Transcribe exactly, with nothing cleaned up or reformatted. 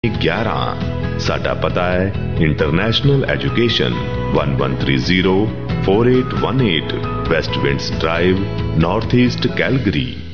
ग्यारह। साडा पता है international education one one three zero four eight one eight waste winds drive, north east Calgary.